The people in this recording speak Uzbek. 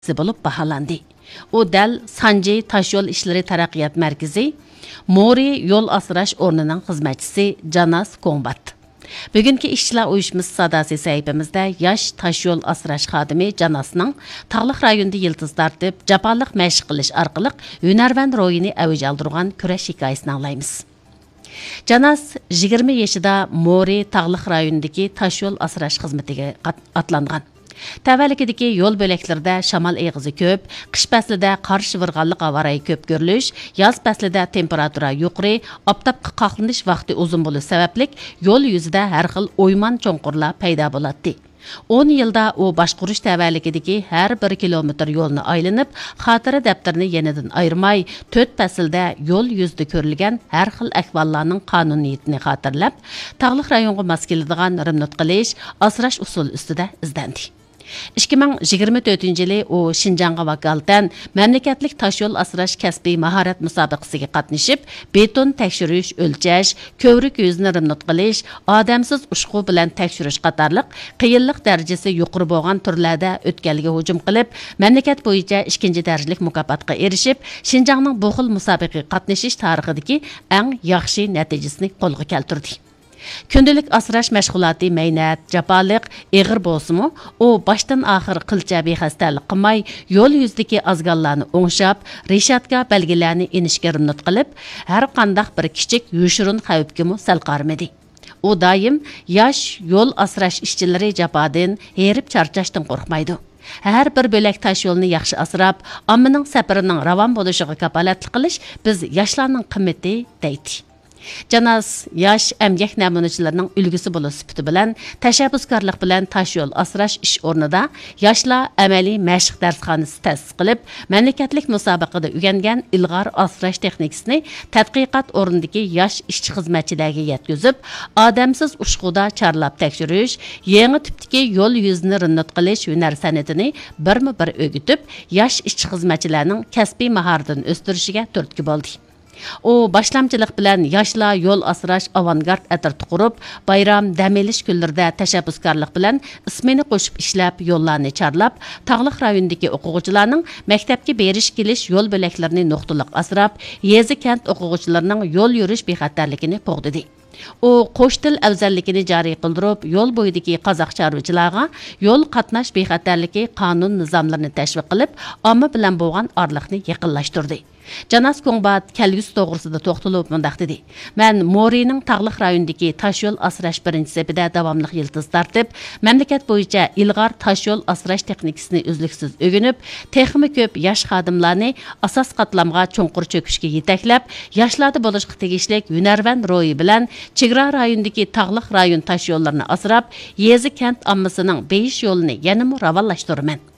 bo'lib baholandi. U dal Sanjay Tashyo'l ishlari taraqqiyot markazi Mori yo'l asrash o'rnining xizmatchisi Janas Kongbat. Bugungi ishchilar uyushmasi sadasi sahifamizda yosh tashyo'l asrash xodimi Janasning tog'liq rayonda yildiz tortib, japoliq mashq qilish orqali hunarvand ro'yini avj oldirgan kurash hikoyasini anglaymiz. Janas 20 yoshida Mori tog'liq rayonidagi tashyo'l asrash xizmatiga atlangan. Tavallikidagi yo'l bo'laklarida shamol eg'izi ko'p, qish faslida qor shivirg'anlik avariya ko'p ko'rilish, yoz faslida temperatura yuqori, oftobga qoqlanish vaqti uzun bo'lishi sababli yo'l yuzida har xil o'yman cho'nqurlar paydo bo'ladi. 10 yilda u boshqurish tavallikidagi har 1 kilometr yo'lni aylanib, xotira daftarini yenidan ayirmay, 4 faslda yo'l yuzida ko'rilgan har xil ahvollarning qonuniyatini xotirlab, tog'liq rayonga mos keladigan rimnut qilish, asrash usuli ustida izlandi. 2024-yili u Şinjanğa vakolatan mamlakatlik tashyo'l asrash kasbiy mahorat musobaqasiga qatnashib, beton tekshirish, o'lchash, ko'vrik yuzni rimnut qilish, odamsiz ushqu bilan tekshirish qatorliq qiyinlik darajasi yuqori bo'lgan turlarda o'tganligiga hujum qilib, mamlakat bo'yicha 2-darajalik mukofotga erishib, Şinjanğning bu xil musobaqaga qatnashish tarixidagi eng yaxshi natijasini qo'lga keltirdi. Kündülük asrash mashg'uloti mehnat, japoliq, ig'ir bo'lsa-mu, u boshdan oxir qilcha bexastalik qilmay, yo'l yuzidagi azgonlarni o'ngshab, reshatka belgilarni inishga rimnut qilib, har qanday bir kichik yushurun xavfga sal qarmadi. U doim yosh yo'l asrash ishchilari jafodan, herib charchashdan qo'rqmaydi. Har bir bo'lak tosh yo'lni yaxshi asrab, ommaning safarining ravon bo'lishiga kapolatlik qilish biz yoshlarning qimmati deydi. Janas yosh emgak namunachilarining ulgusi bo'lish sifati bilan tashabbuskorlik bilan tashyo'l asrash ish o'rnida yoshlar amaliy mashq darsxonasi ta'sis qilib, mamlakatlik musobaqada o'rgangan ilg'or asrash texnikasini tadqiqot o'rnidagi yosh ishchi xizmatchilarga yetkazib, odamsiz ushquda charlab tekshirish, yangi tipdagi yo'l yuzini rimnut qilish hunar san'atini birma-bir o'rgatib, yosh ishchi xizmatchilarning kasbiy mahoratini o'stirishiga turtki bo'ldi. U boshlamchilik bilan yoshlar yo'l asrash avangard atirti qurib, bayram, dam olish kunlarida tashabbuskorlik bilan ismini qo'shib ishlab, yo'llarni charlab, tog'liq rayondagi o'quvchilarning maktabga berish kelish yo'l bo'laklarini nuqtaliq asrab, yezi kent o'quvchilarining yo'l yurish bexatarligini qo'g'didi. U qo'sh til afzalligini joriy qildirib, yo'l bo'yidagi qozoq chorvachilarga yo'l qatnash bexatarligi qonun nizomlarini tashviq qilib, omma bilan bo'lgan orliqni yaqinlashtirdi. Janas Kongbat kelgusi to'g'risida to'xtalib mundaq dedi. Men Morining tog'liq rayonidagi tashyo'l asrash birinchi sepida davomli yildiz tortib, mamlakat bo'yicha ilg'or tashyo'l asrash texnikasini uzluksiz o'rganib, texmi ko'p yosh xodimlarni asos qatlamga cho'nqur cho'kishga yetaklab, yoshlarda bo'lishga tegishli hunarvand ro'yi bilan chegara rayonidagi tog'liq rayon tashyo'llarini asrab, yezi kent ommasining beyish yo'lini yanada ravonlashtiraman.